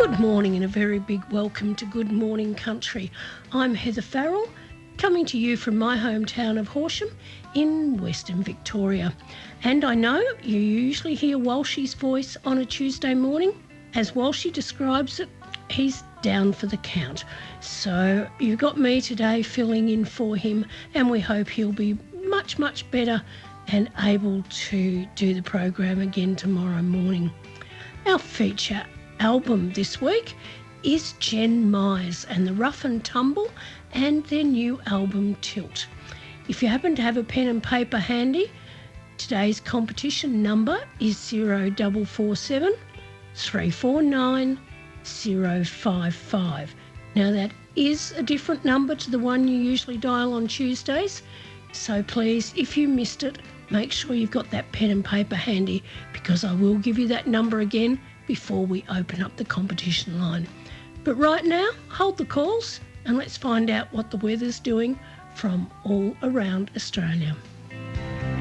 Good morning and a very big welcome to Good Morning Country. I'm Heather Farrell, coming to you from my hometown of Horsham in Western Victoria. And I know you usually hear Walshy's voice on a Tuesday morning. As Walshy describes it, he's down for the count. So you've got me today filling in for him, and we hope he'll be much, much better and able to do the program again tomorrow morning. Our feature album this week is Jen Myers and the Rough and Tumble and their new album Tilt. If you happen to have a pen and paper handy, today's competition number is 0447 349 055. Now that is a different number to the one you usually dial on Tuesdays, so please, if you missed it, make sure you've got that pen and paper handy, because I will give you that number again before we open up the competition line. But right now, hold the calls and let's find out what the weather's doing from all around Australia.